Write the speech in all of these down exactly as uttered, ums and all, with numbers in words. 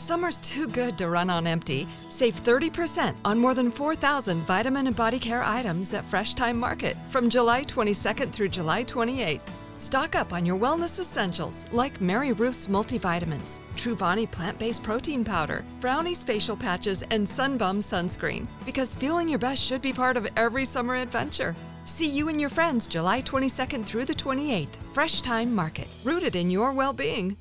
Summer's too good to run on empty. Save thirty percent on more than four thousand vitamin and body care items at Fresh Time Market from July twenty-second through July twenty-eighth. Stock up on your wellness essentials like Mary Ruth's multivitamins, Truvani plant-based protein powder, Brownie's facial patches, and Sunbum sunscreen. Because feeling your best should be part of every summer adventure. See you and your friends July twenty-second through the twenty-eighth. Fresh Time Market, rooted in your well-being.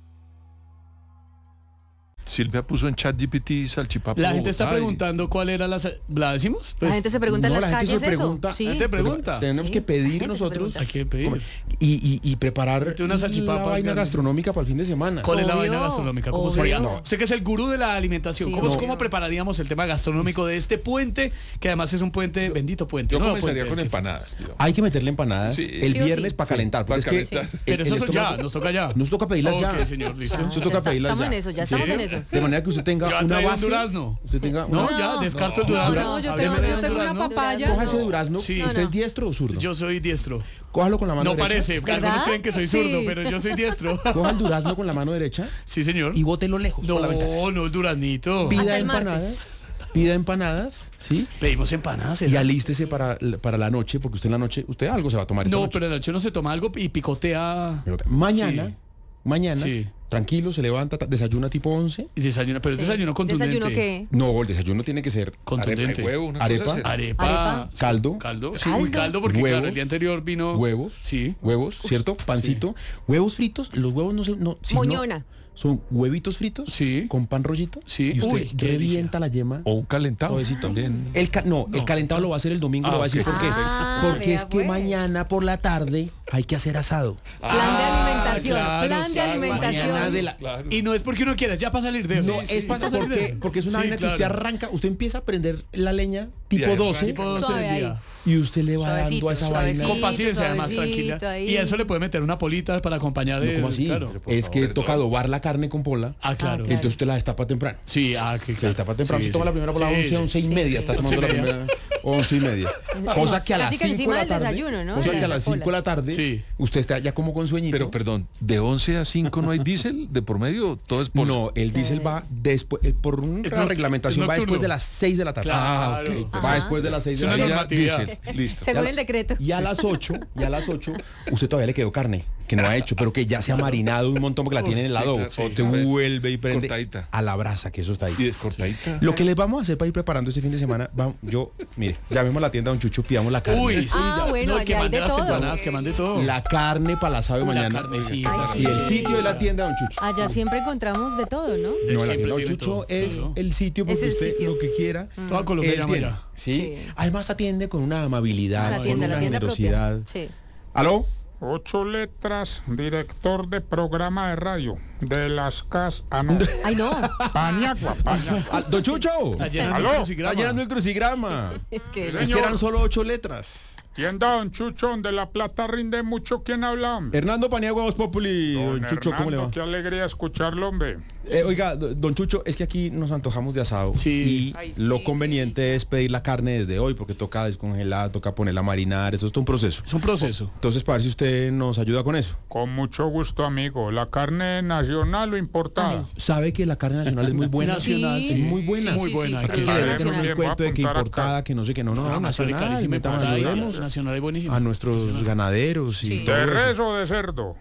Silvia puso en ChatGPT salchipapa. La gente está Bogotá y- preguntando cuál era la... sa- ¿La decimos? Pues, La gente se pregunta no, en la las gente calles se eso. pregunta. Sí. La gente pregunta. Tenemos Sí, que la pedir gente se nosotros pregunta. Hay que pedir. comer. y, y, y preparar Mete unas salchipapas la vaina grandes. gastronómica para el fin de semana. ¿Cuál es la Obvio, vaina gastronómica? ¿Cómo obvio. sería? No. Usted que es el gurú de la alimentación. Sí, ¿Cómo, obvio. ¿Cómo prepararíamos el tema gastronómico de este puente? Que además es un puente, bendito puente. Yo nuevo comenzaría puente, con que- empanadas, tío. Hay que meterle empanadas Sí. el Sí o viernes sí. para Sí, calentar. para Porque es que calentar. el- Pero el eso son ya, estómago- nos toca ya. Nos toca pedirlas ya. Ok, señor, listo. Nos toca Está- pedirlas estamos ya. en eso, ya ¿Sí? estamos en eso. De manera que usted tenga Yo una traigo un base. durazno. Usted tenga No, una- ya, descarto el no, durazno. no, yo Hábleme tengo- del yo tengo una durazno. papaya. Coja ese durazno. Sí. ¿Usted No, es no. diestro o zurdo? Yo soy diestro. Cójalo con la mano No derecha. parece, porque algunos ¿Verdad? creen que soy zurdo, Sí. pero yo soy diestro. Coja el durazno con la mano derecha Sí, señor. y bótelo lejos por la ventana. No, no, el duraznito. Pida Hasta el empanadas. martes. Pida empanadas, ¿sí? Pedimos empanadas. Y ¿verdad? alístese para, para la noche, porque usted en la noche, usted algo se va a tomar esta No, noche. pero en la noche uno se toma algo y picotea. Mañana, Sí. mañana, Sí. tranquilo, se levanta, ta- desayuna tipo once. Y desayuna, pero es Sí. desayuno contundente. ¿Desayuno qué? No, el desayuno tiene que ser Contundente. Arepa y huevo, una Arepa. cosa así. Arepa. Arepa. sí. Caldo. Caldo. Sí, Caldo. muy caldo porque Huevos. claro, el día anterior vino... huevos, Sí. huevos, ¿cierto? Pancito, huevos fritos, los huevos no se... No, si no, Moñona. son huevitos fritos Sí. con pan rollito. Sí. Y usted Uy, qué revienta la yema. O un calentado. Suavecito. También. El ca- no, el calentado lo va a hacer el domingo, Ah, lo va a decir ok. por qué. Ah, Porque vea es que pues. mañana por la tarde hay que hacer asado. Plan de Ah, alimentación. claro, plan de claro, alimentación. mañana de la- Claro. Y no es porque uno quiera, es ya para salir de eso. No, Sí, es sí, para, para salir de porque, eso. porque es una Sí, vaina que usted claro. arranca, usted empieza a prender la leña tipo ahí doce Tipo doce Suave del ahí. día. y usted le va dando Suavecito, a esa suavecito. vaina. Con paciencia, además, suavecito tranquila. ahí. Y a eso le puede meter una polita para acompañar No, de... ¿cómo así? Claro. por Es que favor, toca perdón. adobar la carne con pola. Ah, claro. claro. Entonces usted la destapa temprano. Sí, ah, que Se destapa temprano, Sí, se toma sí. la primera pola a Sí, once, once y sí, media, sí. está tomando la Once y media. primera once y media. Cosa que a las Casi que cinco encima de la del tarde, desayuno, ¿no? cosa De que a la las cinco de la tarde, Sí. usted está ya como con sueñito. Pero perdón, de once a cinco no hay diésel de por medio, todo es por... No, el diésel va después, eh, por una Es noct- reglamentación es va después nocturno. de las seis de la tarde. Claro. Ah, ok. Ajá. Va después de las seis Es de la una tarde. normatividad. diésel, listo. Según Ya- el decreto. Y a las ocho, y a las ocho, usted todavía le quedó carne, que no ha hecho, pero que ya se ha marinado un montón porque la tiene en el Sí, adobo. claro, Usted otra vez. vuelve y prende Cortadita. a la brasa, que eso está ahí. Y descortadita. Lo que les vamos a hacer para ir preparando este fin de semana, vamos, yo, mire, llamemos a la tienda Don Chucho, pidamos la carne. Uy, sí, Ah, ya. bueno, no, allá que hay mande de las todo. empanadas, que mande todo. La carne para el asado de Uy, la mañana. carnecita, Y el sitio de la tienda Don Chucho. Allá siempre encontramos de todo, ¿no? No, la Siempre tienda Don tiene Chucho todo. es Sí, ¿no? el sitio porque Es el usted sitio. lo que quiera. Toda Colombia él llama tiene, ya. ¿sí? Sí. Además atiende con una amabilidad, Ah, la con tienda, una la tienda generosidad. propia. Sí. ¿Aló? Ocho letras, director de programa de radio. De las casas. Ah, no. Ay, no. Paniagua, Paniagua. Ah, Don Chucho, Está llenando ¿Aló? el está crucigrama. llenando el crucigrama. Es que Es que eran solo ocho letras. Tienda Don Chucho, donde la plata rinde mucho. ¿Quién habla, hombre? Hernando Paniagua, Voz Populi. Don, Don Chucho, ¿cómo le va? Hernando, qué alegría escucharlo, hombre. Eh, oiga, do- don Chucho, es que aquí nos antojamos de asado. Sí. Y lo conveniente es pedir la carne desde hoy, porque toca descongelar, toca ponerla a marinar, eso es todo un proceso. Es un proceso. Entonces, para ver si usted nos ayuda con eso. Con mucho gusto, amigo. ¿La carne nacional o importada? Sabe que la carne nacional es muy buena. Nacional, es sí. muy buena. Sí, muy buena. sí, Aquí sí, que sí, le nacional. meten un Bien, voy a cuento de que apuntar acá. importada, que no sé qué, no, no, no, Ah, nacional, carísima, metamos, importada, ayudemos nacional es buenísimo. a nuestros ganaderos y Sí. todo ¿De eso. res o de cerdo?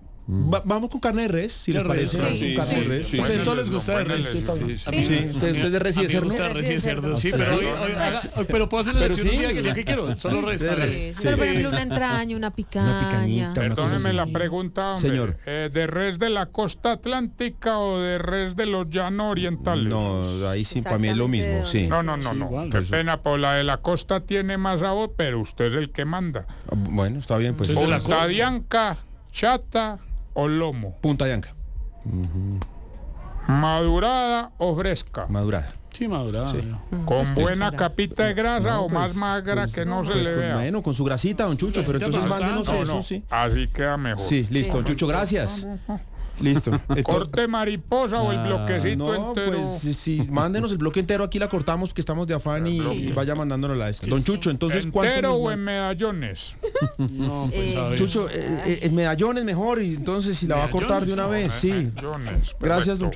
Va- vamos con carne de res, si De les res, parece. sí, Con carne sí, de res. sí. ¿Ustedes solo les Buena gusta de res? elección. Sí, sí. Sí, usted, usted es de res y de A mí me cerdo. gusta res y de cerdo, sí, ¿Sí? pero hoy, hoy haga- hoy- pero puedo hacer la Pero elección un sí. día que yo que quiero, solo res. De ¿sabes? res. Sí, Sí. Pero por ejemplo, una entraña, una picaña. Una picañita. Una cosa Perdóneme así. la pregunta, hombre. Señor. Eh, ¿De res de la costa atlántica o de res de los llanos orientales? No, ahí sí, para mí es lo mismo, Exactamente. sí. No, no, no, Sí, no. igual. Qué Eso. pena, por la de la costa tiene más sabor, pero usted es el que manda. Bueno, está bien, pues. Entonces, de la Punta costa. dianca, chata o lomo. Punta de anca, Madurada o fresca. madurada. Sí, madurada. ya. Con buena capita de grasa No, o más pues, magra pues, que no se pues, le con- vea. Bueno, con su grasita, don Chucho, pero Grasita entonces para mándenos acá. No, eso, no, sí. así queda mejor. Sí, listo, don Chucho, gracias. Listo. Entonces- Corte mariposa o el Ah, bloquecito no, entero. pues sí, sí, mándenos el bloque entero, aquí la cortamos porque estamos de afán y, y vaya mandándonos la esta. Don Chucho, entonces, ¿cuánto ¿Entero nos o man- en medallones? No, pues a ver. Chucho, eh, eh, el medallón es mejor y entonces si la va a cortar de una vez, sí. Medallones, Gracias, don perfecto.